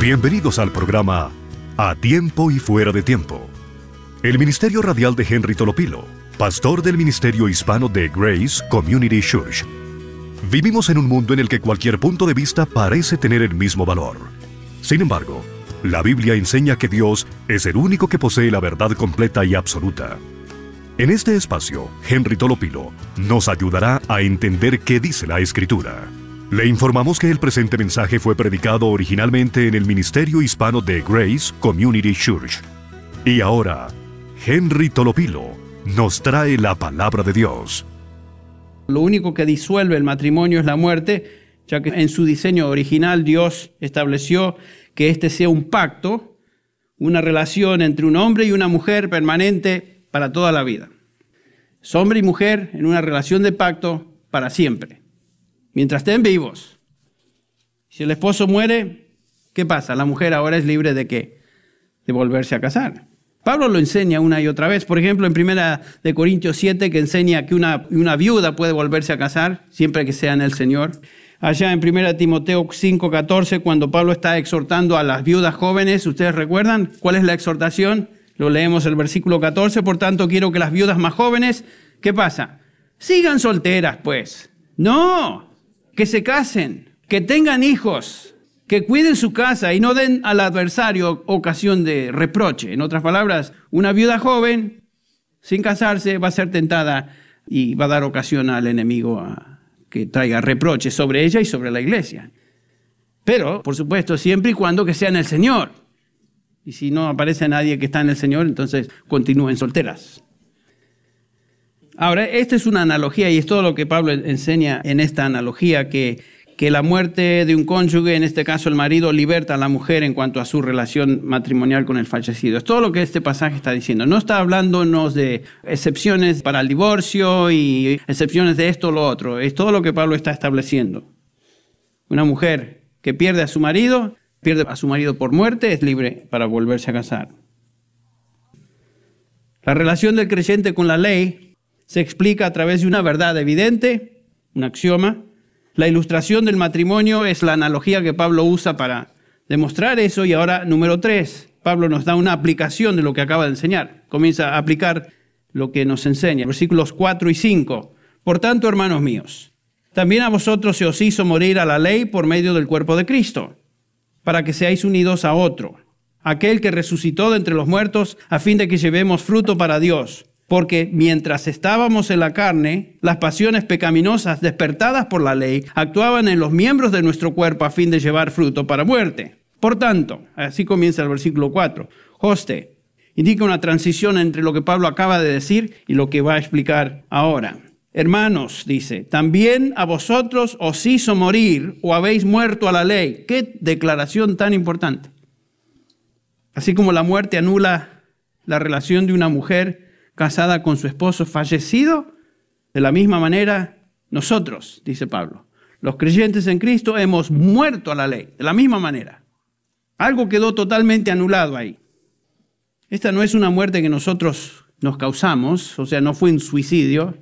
Bienvenidos al programa A Tiempo y Fuera de Tiempo. El ministerio radial de Henry Tolopilo, pastor del ministerio hispano de Grace Community Church. Vivimos en un mundo en el que cualquier punto de vista parece tener el mismo valor. Sin embargo, la Biblia enseña que Dios es el único que posee la verdad completa y absoluta. En este espacio, Henry Tolopilo nos ayudará a entender qué dice la Escritura. Le informamos que el presente mensaje fue predicado originalmente en el ministerio hispano de Grace Community Church. Y ahora, Henry Tolopilo nos trae la palabra de Dios. Lo único que disuelve el matrimonio es la muerte, ya que en su diseño original Dios estableció que este sea un pacto, una relación entre un hombre y una mujer permanente para toda la vida. Es hombre y mujer en una relación de pacto para siempre, mientras estén vivos. Si el esposo muere, ¿qué pasa? La mujer ahora es libre ¿de qué? De volverse a casar. Pablo lo enseña una y otra vez. Por ejemplo, en 1 Corintios 7, que enseña que una viuda puede volverse a casar siempre que sea en el Señor. Allá en 1 Timoteo 5:14, cuando Pablo está exhortando a las viudas jóvenes, ¿ustedes recuerdan cuál es la exhortación? Lo leemos el versículo 14. Por tanto, quiero que las viudas más jóvenes, ¿qué pasa? Sigan solteras, pues. No, que se casen, que tengan hijos, que cuiden su casa y no den al adversario ocasión de reproche. En otras palabras, una viuda joven, sin casarse, va a ser tentada y va a dar ocasión al enemigo a que traiga reproches sobre ella y sobre la iglesia. Pero, por supuesto, siempre y cuando que sea en el Señor. Y si no aparece nadie que está en el Señor, entonces continúen solteras. Ahora, esta es una analogía y es todo lo que Pablo enseña en esta analogía, que la muerte de un cónyuge, en este caso el marido, liberta a la mujer en cuanto a su relación matrimonial con el fallecido. Es todo lo que este pasaje está diciendo. No está hablándonos de excepciones para el divorcio y excepciones de esto o lo otro. Es todo lo que Pablo está estableciendo. Una mujer que pierde a su marido por muerte, es libre para volverse a casar. La relación del creyente con la ley se explica a través de una verdad evidente, un axioma. La ilustración del matrimonio es la analogía que Pablo usa para demostrar eso. Y ahora, número 3, Pablo nos da una aplicación de lo que acaba de enseñar. Comienza a aplicar lo que nos enseña. Versículos 4 y 5. Por tanto, hermanos míos, también a vosotros se os hizo morir a la ley por medio del cuerpo de Cristo, para que seáis unidos a otro, aquel que resucitó de entre los muertos, a fin de que llevemos fruto para Dios. Porque mientras estábamos en la carne, las pasiones pecaminosas despertadas por la ley actuaban en los miembros de nuestro cuerpo a fin de llevar fruto para muerte. Por tanto, así comienza el versículo 4. Hoste indica una transición entre lo que Pablo acaba de decir y lo que va a explicar ahora. Hermanos, dice, también a vosotros os hizo morir o habéis muerto a la ley. ¡Qué declaración tan importante! Así como la muerte anula la relación de una mujer casada con su esposo fallecido, de la misma manera nosotros, dice Pablo, los creyentes en Cristo hemos muerto a la ley, de la misma manera. Algo quedó totalmente anulado ahí. Esta no es una muerte que nosotros nos causamos, o sea, no fue un suicidio,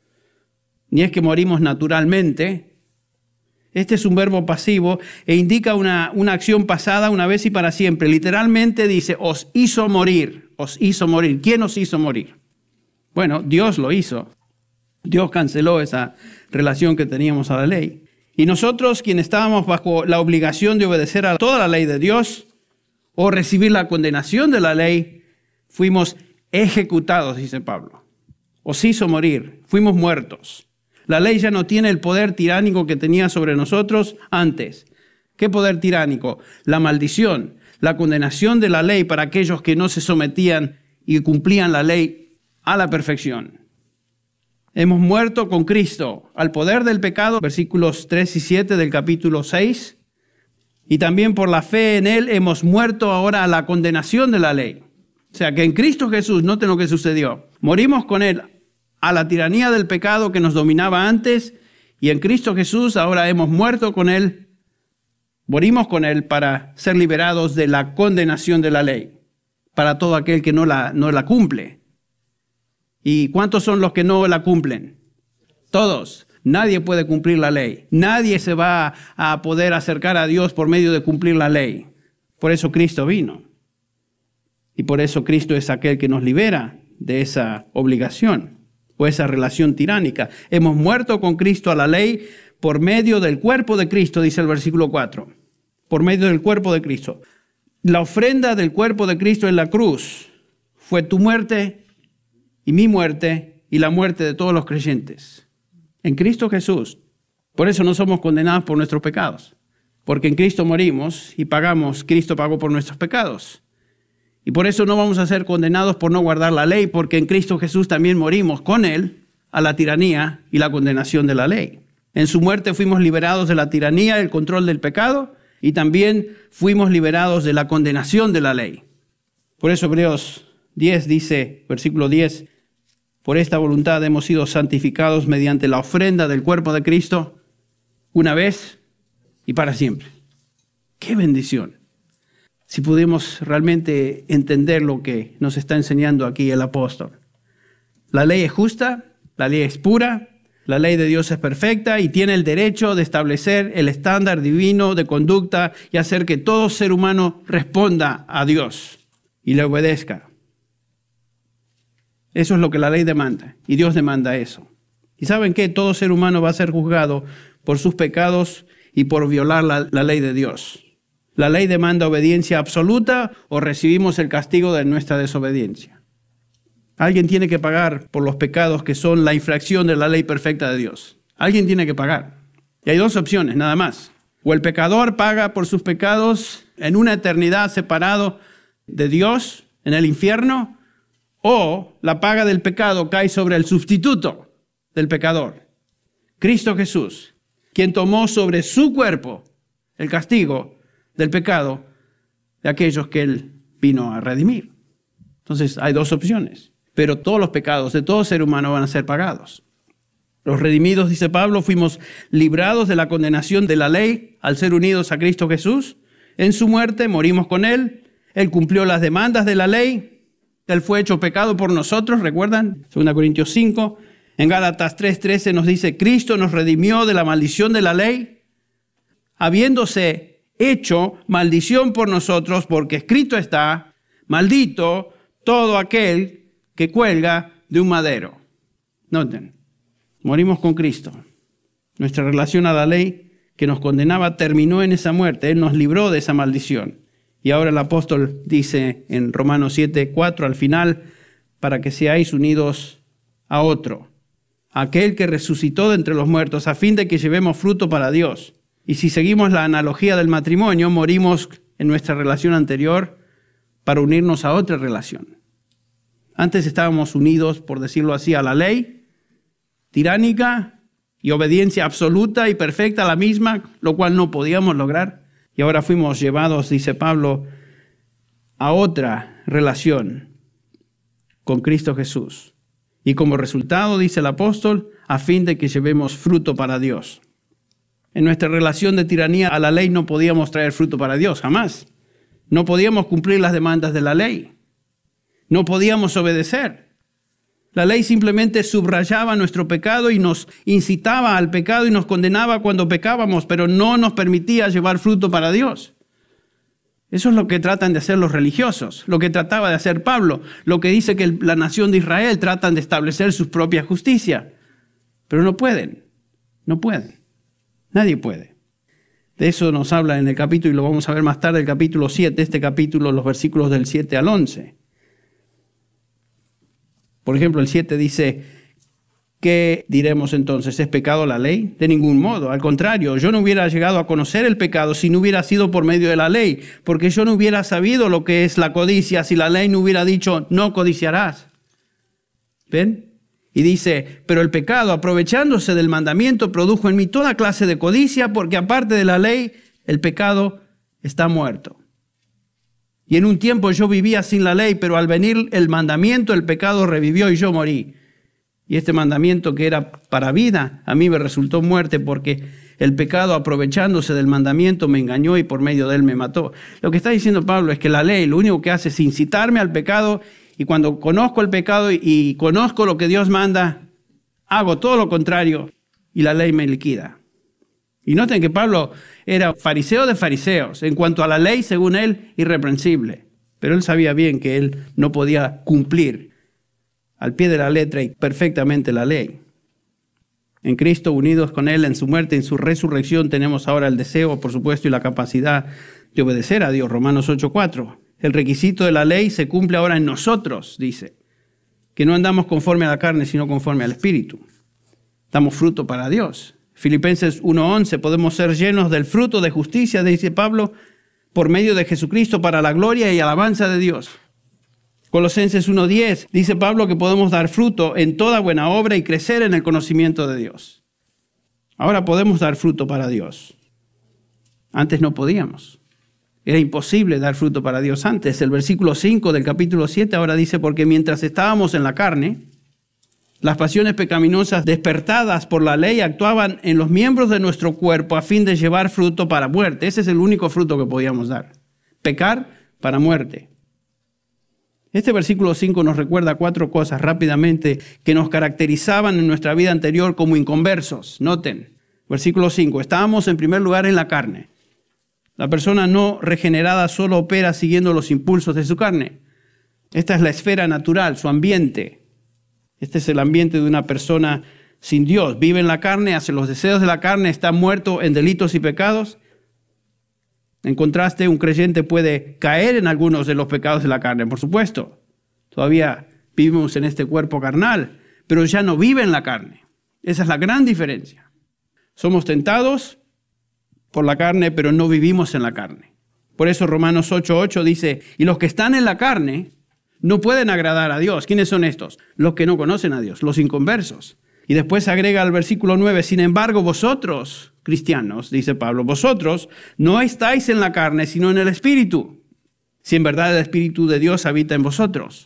ni es que morimos naturalmente. Este es un verbo pasivo e indica una acción pasada una vez y para siempre. Literalmente dice, os hizo morir, os hizo morir. ¿Quién os hizo morir? Bueno, Dios lo hizo. Dios canceló esa relación que teníamos a la ley. Y nosotros, quienes estábamos bajo la obligación de obedecer a toda la ley de Dios o recibir la condenación de la ley, fuimos ejecutados, dice Pablo. Os hizo morir, fuimos muertos. La ley ya no tiene el poder tiránico que tenía sobre nosotros antes. ¿Qué poder tiránico? La maldición, la condenación de la ley para aquellos que no se sometían y cumplían la ley a la perfección. Hemos muerto con Cristo al poder del pecado, versículos 3 y 7 del capítulo 6. Y también por la fe en Él hemos muerto ahora a la condenación de la ley. O sea que en Cristo Jesús, noten lo que sucedió. Morimos con Él a la tiranía del pecado que nos dominaba antes, y en Cristo Jesús ahora hemos muerto con Él, morimos con Él para ser liberados de la condenación de la ley, para todo aquel que no la cumple. ¿Y cuántos son los que no la cumplen? Todos. Nadie puede cumplir la ley. Nadie se va a poder acercar a Dios por medio de cumplir la ley. Por eso Cristo vino. Y por eso Cristo es aquel que nos libera de esa obligación o esa relación tiránica. Hemos muerto con Cristo a la ley por medio del cuerpo de Cristo, dice el versículo 4. Por medio del cuerpo de Cristo. La ofrenda del cuerpo de Cristo en la cruz fue tu muerte y mi muerte y la muerte de todos los creyentes. En Cristo Jesús. Por eso no somos condenados por nuestros pecados. Porque en Cristo morimos y pagamos. Cristo pagó por nuestros pecados. Y por eso no vamos a ser condenados por no guardar la ley, porque en Cristo Jesús también morimos con Él a la tiranía y la condenación de la ley. En su muerte fuimos liberados de la tiranía, el control del pecado, y también fuimos liberados de la condenación de la ley. Por eso Hebreos 10 dice, versículo 10, por esta voluntad hemos sido santificados mediante la ofrenda del cuerpo de Cristo, una vez y para siempre. ¡Qué bendición! Si pudimos realmente entender lo que nos está enseñando aquí el apóstol. La ley es justa, la ley es pura, la ley de Dios es perfecta y tiene el derecho de establecer el estándar divino de conducta y hacer que todo ser humano responda a Dios y le obedezca. Eso es lo que la ley demanda y Dios demanda eso. ¿Y saben qué? Todo ser humano va a ser juzgado por sus pecados y por violar la ley de Dios. La ley demanda obediencia absoluta o recibimos el castigo de nuestra desobediencia. Alguien tiene que pagar por los pecados que son la infracción de la ley perfecta de Dios. Alguien tiene que pagar. Y hay dos opciones, nada más. O el pecador paga por sus pecados en una eternidad separado de Dios en el infierno, o la paga del pecado cae sobre el sustituto del pecador, Cristo Jesús, quien tomó sobre su cuerpo el castigo del pecado de aquellos que Él vino a redimir. Entonces hay dos opciones, pero todos los pecados de todo ser humano van a ser pagados. Los redimidos, dice Pablo, fuimos librados de la condenación de la ley al ser unidos a Cristo Jesús. En su muerte morimos con Él. Él cumplió las demandas de la ley. Él fue hecho pecado por nosotros, ¿recuerdan? 2 Corintios 5. En Gálatas 3:13 nos dice, Cristo nos redimió de la maldición de la ley, habiéndose hecho maldición por nosotros, porque escrito está, maldito todo aquel que cuelga de un madero. Noten, morimos con Cristo. Nuestra relación a la ley que nos condenaba terminó en esa muerte. Él nos libró de esa maldición. Y ahora el apóstol dice en Romanos 7:4 al final, para que seáis unidos a otro, aquel que resucitó de entre los muertos, a fin de que llevemos fruto para Dios. Y si seguimos la analogía del matrimonio, morimos en nuestra relación anterior para unirnos a otra relación. Antes estábamos unidos, por decirlo así, a la ley tiránica y obediencia absoluta y perfecta a la misma, lo cual no podíamos lograr. Y ahora fuimos llevados, dice Pablo, a otra relación con Cristo Jesús. Y como resultado, dice el apóstol, a fin de que llevemos fruto para Dios. En nuestra relación de tiranía a la ley no podíamos traer fruto para Dios, jamás. No podíamos cumplir las demandas de la ley. No podíamos obedecer. La ley simplemente subrayaba nuestro pecado y nos incitaba al pecado y nos condenaba cuando pecábamos, pero no nos permitía llevar fruto para Dios. Eso es lo que tratan de hacer los religiosos, lo que trataba de hacer Pablo, lo que dice que la nación de Israel tratan de establecer su propia justicia. Pero no pueden, no pueden. Nadie puede. De eso nos habla en el capítulo, y lo vamos a ver más tarde, el capítulo 7, este capítulo, los versículos del 7 al 11. Por ejemplo, el 7 dice, ¿qué diremos entonces? ¿Es pecado la ley? De ningún modo. Al contrario, yo no hubiera llegado a conocer el pecado si no hubiera sido por medio de la ley, porque yo no hubiera sabido lo que es la codicia si la ley no hubiera dicho, no codiciarás. ¿Ven? Y dice, pero el pecado, aprovechándose del mandamiento, produjo en mí toda clase de codicia, porque aparte de la ley, el pecado está muerto. Y en un tiempo yo vivía sin la ley, pero al venir el mandamiento, el pecado revivió y yo morí. Y este mandamiento que era para vida, a mí me resultó muerte, porque el pecado, aprovechándose del mandamiento, me engañó y por medio de él me mató. Lo que está diciendo Pablo es que la ley lo único que hace es incitarme al pecado, y cuando conozco el pecado y conozco lo que Dios manda, hago todo lo contrario y la ley me liquida. Y noten que Pablo era fariseo de fariseos, en cuanto a la ley, según él, irreprensible. Pero él sabía bien que él no podía cumplir al pie de la letra y perfectamente la ley. En Cristo, unidos con él en su muerte y en su resurrección, tenemos ahora el deseo, por supuesto, y la capacidad de obedecer a Dios. Romanos 8:4. El requisito de la ley se cumple ahora en nosotros, dice, que no andamos conforme a la carne, sino conforme al Espíritu. Damos fruto para Dios. Filipenses 1:11, podemos ser llenos del fruto de justicia, dice Pablo, por medio de Jesucristo para la gloria y alabanza de Dios. Colosenses 1:10, dice Pablo que podemos dar fruto en toda buena obra y crecer en el conocimiento de Dios. Ahora podemos dar fruto para Dios. Antes no podíamos. Era imposible dar fruto para Dios antes. El versículo 5 del capítulo 7 ahora dice, porque mientras estábamos en la carne, las pasiones pecaminosas despertadas por la ley actuaban en los miembros de nuestro cuerpo a fin de llevar fruto para muerte. Ese es el único fruto que podíamos dar. Pecar para muerte. Este versículo 5 nos recuerda 4 cosas rápidamente que nos caracterizaban en nuestra vida anterior como inconversos. Noten, versículo 5, estábamos en primer lugar en la carne. La persona no regenerada solo opera siguiendo los impulsos de su carne. Esta es la esfera natural, su ambiente. Este es el ambiente de una persona sin Dios. Vive en la carne, hace los deseos de la carne, está muerto en delitos y pecados. En contraste, un creyente puede caer en algunos de los pecados de la carne, por supuesto. Todavía vivimos en este cuerpo carnal, pero ya no vive en la carne. Esa es la gran diferencia. Somos tentados por la carne, pero no vivimos en la carne. Por eso Romanos 8:8 dice, y los que están en la carne no pueden agradar a Dios. ¿Quiénes son estos? Los que no conocen a Dios, los inconversos. Y después agrega al versículo 9, sin embargo vosotros, cristianos, dice Pablo, vosotros no estáis en la carne, sino en el Espíritu, si en verdad el Espíritu de Dios habita en vosotros.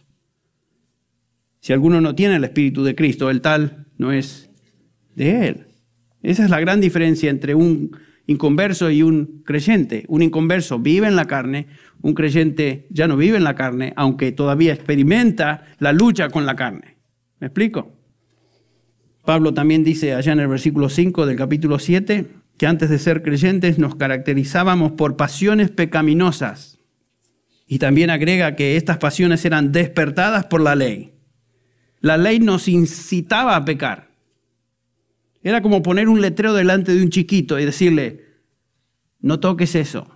Si alguno no tiene el Espíritu de Cristo, el tal no es de él. Esa es la gran diferencia entre un inconverso y un creyente. Un inconverso vive en la carne, un creyente ya no vive en la carne, aunque todavía experimenta la lucha con la carne. ¿Me explico? Pablo también dice allá en el versículo 5 del capítulo 7 que antes de ser creyentes nos caracterizábamos por pasiones pecaminosas. Y también agrega que estas pasiones eran despertadas por la ley. La ley nos incitaba a pecar. Era como poner un letrero delante de un chiquito y decirle, no toques eso.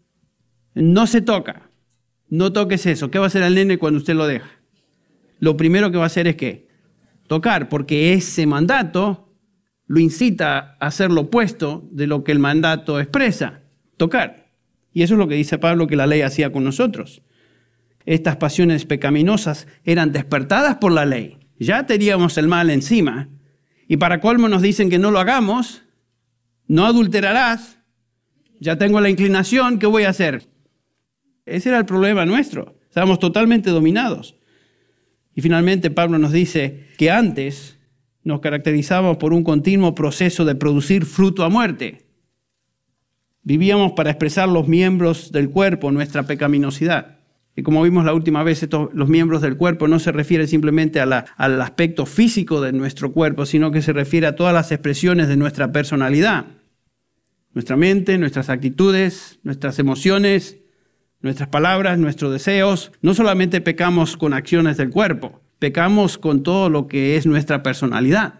No se toca. No toques eso. ¿Qué va a hacer el nene cuando usted lo deja? Lo primero que va a hacer es ¿qué? Tocar, porque ese mandato lo incita a hacer lo opuesto de lo que el mandato expresa, tocar. Y eso es lo que dice Pablo que la ley hacía con nosotros. Estas pasiones pecaminosas eran despertadas por la ley. Ya teníamos el mal encima. Y para colmo nos dicen que no lo hagamos, no adulterarás, ya tengo la inclinación, ¿qué voy a hacer? Ese era el problema nuestro, estábamos totalmente dominados. Y finalmente Pablo nos dice que antes nos caracterizábamos por un continuo proceso de producir fruto a muerte. Vivíamos para expresar los miembros del cuerpo, nuestra pecaminosidad. Y como vimos la última vez, los miembros del cuerpo no se refiere simplemente al aspecto físico de nuestro cuerpo, sino que se refiere a todas las expresiones de nuestra personalidad. Nuestra mente, nuestras actitudes, nuestras emociones, nuestras palabras, nuestros deseos. No solamente pecamos con acciones del cuerpo, pecamos con todo lo que es nuestra personalidad.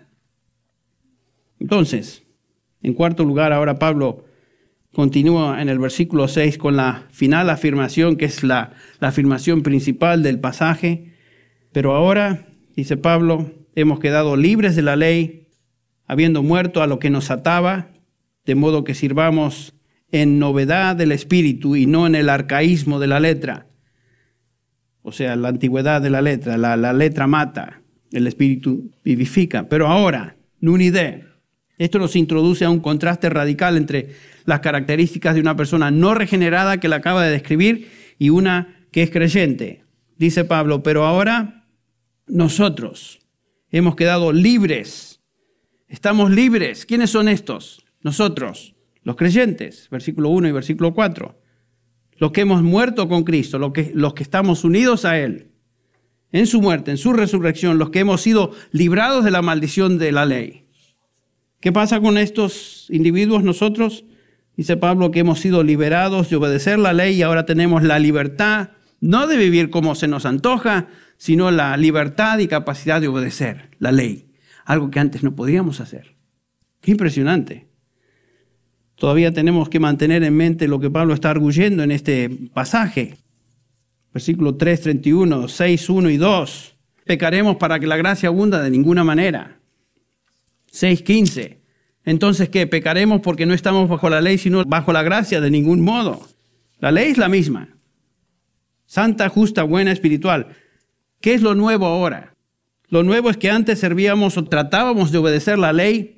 Entonces, en cuarto lugar, ahora Pablo continúa en el versículo 6 con la final afirmación, que es la afirmación principal del pasaje. Pero ahora, dice Pablo, hemos quedado libres de la ley, habiendo muerto a lo que nos ataba, de modo que sirvamos en novedad del espíritu y no en el arcaísmo de la letra. O sea, la antigüedad de la letra. La letra mata, el espíritu vivifica. Pero ahora, nunide. Esto nos introduce a un contraste radical entre las características de una persona no regenerada que la acaba de describir y una que es creyente. Dice Pablo, pero ahora nosotros hemos quedado libres. Estamos libres. ¿Quiénes son estos? Nosotros, los creyentes, versículo 1 y versículo 4. Los que hemos muerto con Cristo, los que estamos unidos a Él, en su muerte, en su resurrección, los que hemos sido librados de la maldición de la ley. ¿Qué pasa con estos individuos nosotros? Dice Pablo que hemos sido liberados de obedecer la ley y ahora tenemos la libertad, no de vivir como se nos antoja, sino la libertad y capacidad de obedecer la ley, algo que antes no podíamos hacer. Qué impresionante. Todavía tenemos que mantener en mente lo que Pablo está arguyendo en este pasaje. Versículo 3, 31, 6, 1 y 2. Pecaremos para que la gracia abunda de ninguna manera. 6, 15. Entonces, ¿qué? Pecaremos porque no estamos bajo la ley, sino bajo la gracia de ningún modo. La ley es la misma. Santa, justa, buena, espiritual. ¿Qué es lo nuevo ahora? Lo nuevo es que antes servíamos o tratábamos de obedecer la ley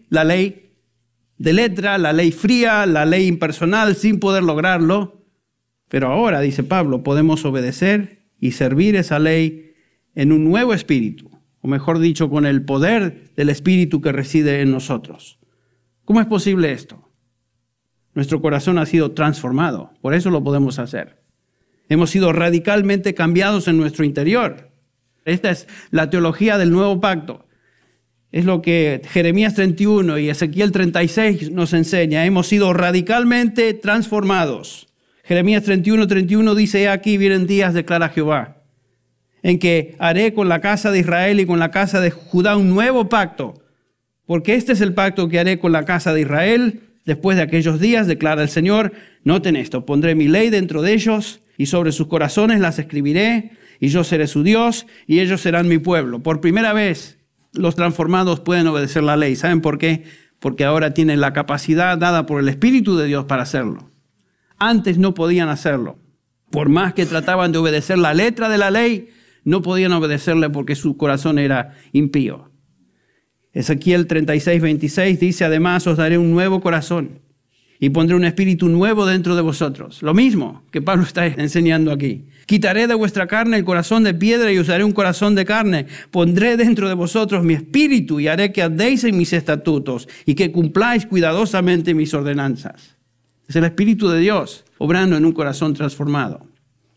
de letra, la ley fría, la ley impersonal, sin poder lograrlo. Pero ahora, dice Pablo, podemos obedecer y servir esa ley en un nuevo espíritu, o mejor dicho, con el poder del espíritu que reside en nosotros. ¿Cómo es posible esto? Nuestro corazón ha sido transformado, por eso lo podemos hacer. Hemos sido radicalmente cambiados en nuestro interior. Esta es la teología del nuevo pacto. Es lo que Jeremías 31 y Ezequiel 36 nos enseña. Hemos sido radicalmente transformados. Jeremías 31 dice: aquí vienen días, declara Jehová, en que haré con la casa de Israel y con la casa de Judá un nuevo pacto. Porque este es el pacto que haré con la casa de Israel después de aquellos días, declara el Señor. Noten esto: pondré mi ley dentro de ellos y sobre sus corazones las escribiré, y yo seré su Dios y ellos serán mi pueblo. Por primera vez los transformados pueden obedecer la ley. ¿Saben por qué? Porque ahora tienen la capacidad dada por el Espíritu de Dios para hacerlo. Antes no podían hacerlo. Por más que trataban de obedecer la letra de la ley, no podían obedecerle porque su corazón era impío. Ezequiel 36, 26 dice: además os daré un nuevo corazón y pondré un espíritu nuevo dentro de vosotros. Lo mismo que Pablo está enseñando aquí. Quitaré de vuestra carne el corazón de piedra y os daré un corazón de carne. Pondré dentro de vosotros mi espíritu y haré que andéis en mis estatutos y que cumpláis cuidadosamente mis ordenanzas. Es el Espíritu de Dios obrando en un corazón transformado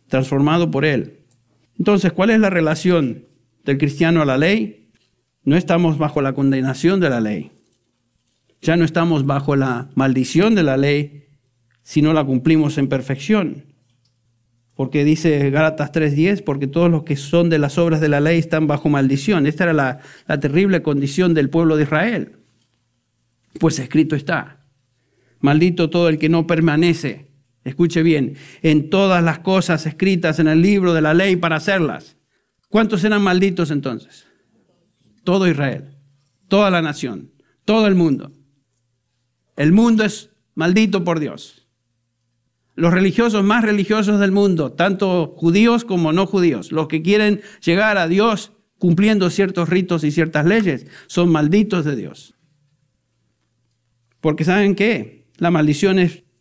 por Él. Entonces, ¿cuál es la relación del cristiano a la ley? No estamos bajo la condenación de la ley. Ya no estamos bajo la maldición de la ley, sino la cumplimos en perfección. Porque dice Gálatas 3:10, porque todos los que son de las obras de la ley están bajo maldición. Esta era la terrible condición del pueblo de Israel. Pues escrito está: maldito todo el que no permanece, escuche bien, en todas las cosas escritas en el libro de la ley para hacerlas. ¿Cuántos eran malditos entonces? Todo Israel, toda la nación, todo el mundo. El mundo es maldito por Dios. Los religiosos más religiosos del mundo, tanto judíos como no judíos, los que quieren llegar a Dios cumpliendo ciertos ritos y ciertas leyes, son malditos de Dios. Porque ¿saben qué? La maldición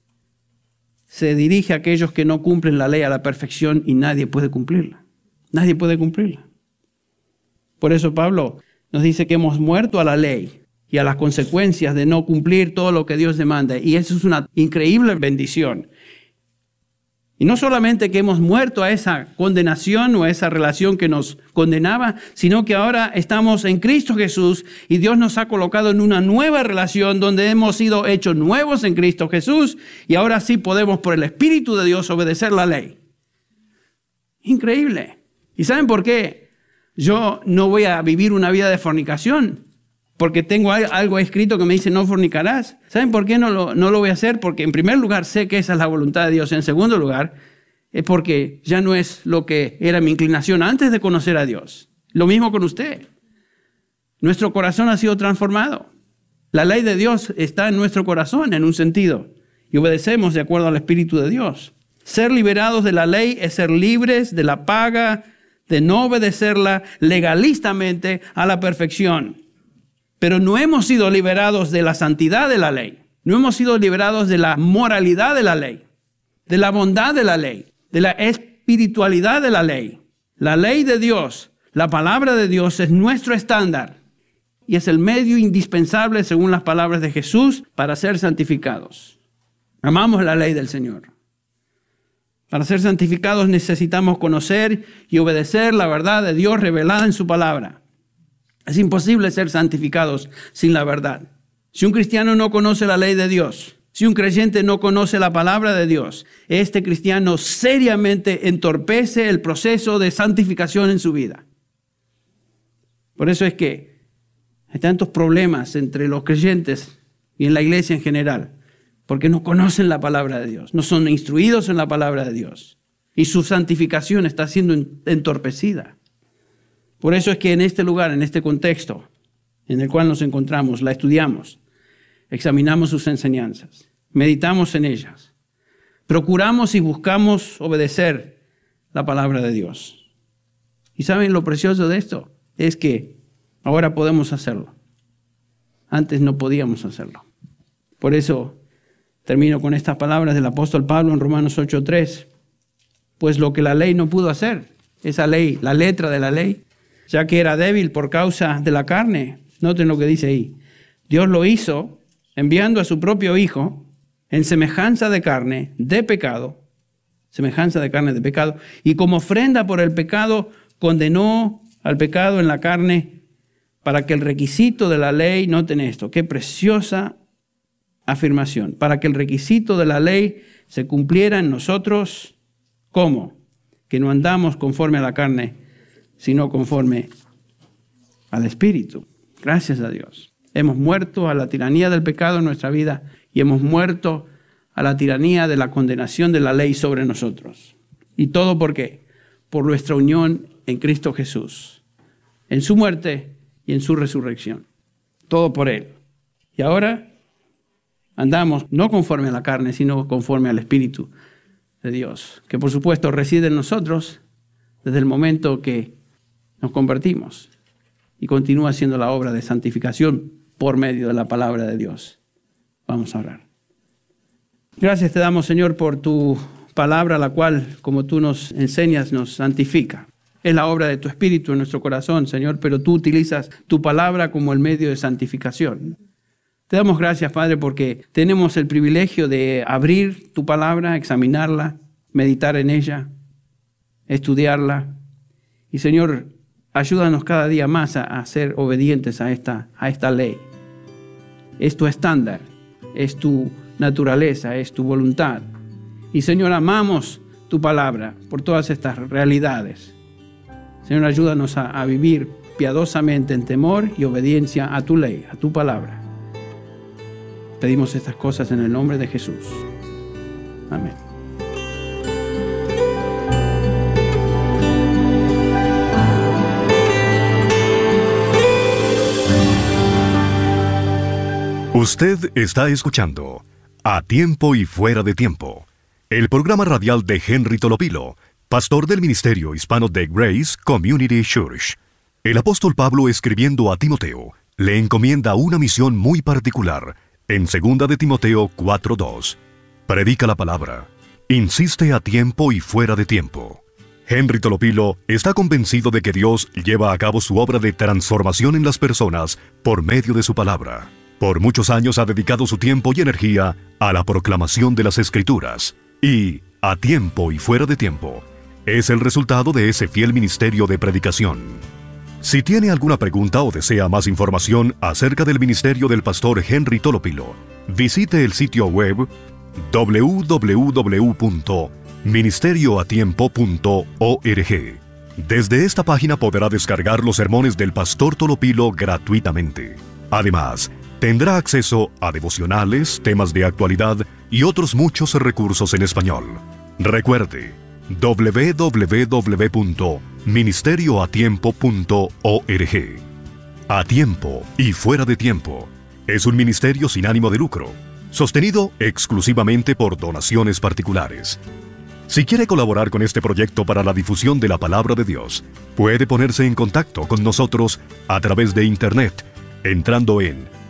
se dirige a aquellos que no cumplen la ley a la perfección y nadie puede cumplirla. Nadie puede cumplirla. Por eso Pablo nos dice que hemos muerto a la ley y a las consecuencias de no cumplir todo lo que Dios demanda. Y eso es una increíble bendición. Y no solamente que hemos muerto a esa condenación o a esa relación que nos condenaba, sino que ahora estamos en Cristo Jesús y Dios nos ha colocado en una nueva relación donde hemos sido hechos nuevos en Cristo Jesús y ahora sí podemos por el Espíritu de Dios obedecer la ley. Increíble. ¿Y saben por qué? Yo no voy a vivir una vida de fornicación porque tengo algo escrito que me dice no fornicarás. ¿Saben por qué no lo voy a hacer? Porque en primer lugar sé que esa es la voluntad de Dios. En segundo lugar, es porque ya no es lo que era mi inclinación antes de conocer a Dios. Lo mismo con usted. Nuestro corazón ha sido transformado. La ley de Dios está en nuestro corazón en un sentido y obedecemos de acuerdo al Espíritu de Dios. Ser liberados de la ley es ser libres de la paga, de no obedecerla legalistamente a la perfección. Pero no hemos sido liberados de la santidad de la ley. No hemos sido liberados de la moralidad de la ley, de la bondad de la ley, de la espiritualidad de la ley. La ley de Dios, la palabra de Dios es nuestro estándar y es el medio indispensable, según las palabras de Jesús, para ser santificados. Amamos la ley del Señor. Para ser santificados necesitamos conocer y obedecer la verdad de Dios revelada en su palabra. Es imposible ser santificados sin la verdad. Si un cristiano no conoce la ley de Dios, si un creyente no conoce la palabra de Dios, este cristiano seriamente entorpece el proceso de santificación en su vida. Por eso es que hay tantos problemas entre los creyentes y en la iglesia en general, porque no conocen la palabra de Dios, no son instruidos en la palabra de Dios y su santificación está siendo entorpecida. Por eso es que en este lugar, en este contexto en el cual nos encontramos, la estudiamos, examinamos sus enseñanzas, meditamos en ellas, procuramos y buscamos obedecer la palabra de Dios. ¿Y saben lo precioso de esto? Es que ahora podemos hacerlo. Antes no podíamos hacerlo. Por eso termino con estas palabras del apóstol Pablo en Romanos 8:3. Pues lo que la ley no pudo hacer, esa ley, la letra de la ley, ya que era débil por causa de la carne, noten lo que dice ahí. Dios lo hizo enviando a su propio Hijo en semejanza de carne de pecado, y como ofrenda por el pecado condenó al pecado en la carne para que el requisito de la ley, noten esto, qué preciosa afirmación, para que el requisito de la ley se cumpliera en nosotros, ¿cómo? Que no andamos conforme a la carne, sino conforme al Espíritu. Gracias a Dios. Hemos muerto a la tiranía del pecado en nuestra vida y hemos muerto a la tiranía de la condenación de la ley sobre nosotros. ¿Y todo por qué? Por nuestra unión en Cristo Jesús, en su muerte y en su resurrección. Todo por Él. Y ahora andamos no conforme a la carne, sino conforme al Espíritu de Dios, que por supuesto reside en nosotros desde el momento que nos convertimos y continúa haciendo la obra de santificación por medio de la palabra de Dios. Vamos a orar. Gracias te damos, Señor, por tu palabra, la cual, como tú nos enseñas, nos santifica. Es la obra de tu Espíritu en nuestro corazón, Señor, pero tú utilizas tu palabra como el medio de santificación. Te damos gracias, Padre, porque tenemos el privilegio de abrir tu palabra, examinarla, meditar en ella, estudiarla. Y, Señor, ayúdanos cada día más a ser obedientes a esta ley. Es tu estándar, es tu naturaleza, es tu voluntad. Y, Señor, amamos tu palabra por todas estas realidades. Señor, ayúdanos a vivir piadosamente en temor y obediencia a tu ley, a tu palabra. Pedimos estas cosas en el nombre de Jesús. Amén. Usted está escuchando A Tiempo y Fuera de Tiempo, el programa radial de Henry Tolopilo, pastor del Ministerio Hispano de Grace Community Church. El apóstol Pablo, escribiendo a Timoteo, le encomienda una misión muy particular en 2 de Timoteo 4:2. Predica la palabra, insiste a tiempo y fuera de tiempo. Henry Tolopilo está convencido de que Dios lleva a cabo su obra de transformación en las personas por medio de su palabra. Por muchos años ha dedicado su tiempo y energía a la proclamación de las Escrituras. Y, a tiempo y fuera de tiempo, es el resultado de ese fiel ministerio de predicación. Si tiene alguna pregunta o desea más información acerca del ministerio del pastor Henry Tolopilo, visite el sitio web www.ministerioatiempo.org. Desde esta página podrá descargar los sermones del pastor Tolopilo gratuitamente. Además, tendrá acceso a devocionales, temas de actualidad y otros muchos recursos en español. Recuerde, www.ministerioatiempo.org. A Tiempo y Fuera de Tiempo es un ministerio sin ánimo de lucro, sostenido exclusivamente por donaciones particulares. Si quiere colaborar con este proyecto para la difusión de la palabra de Dios, puede ponerse en contacto con nosotros a través de Internet, entrando en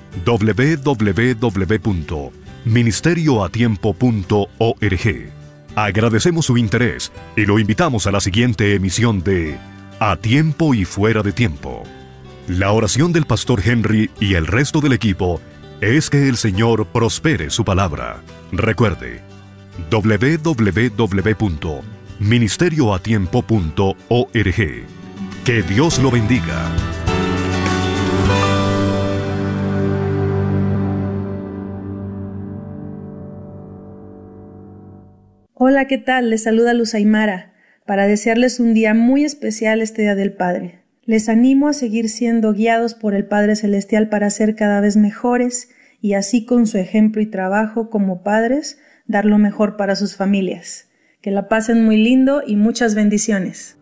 www.ministerioatiempo.org. Agradecemos su interés y lo invitamos a la siguiente emisión de A Tiempo y Fuera de Tiempo. La oración del pastor Henry y el resto del equipo es que el Señor prospere su palabra. Recuerde, www.ministerioatiempo.org. Que Dios lo bendiga. Hola, ¿qué tal? Les saluda Luz Aymara para desearles un día muy especial este Día del Padre. Les animo a seguir siendo guiados por el Padre Celestial para ser cada vez mejores y así con su ejemplo y trabajo como padres dar lo mejor para sus familias. Que la pasen muy lindo y muchas bendiciones.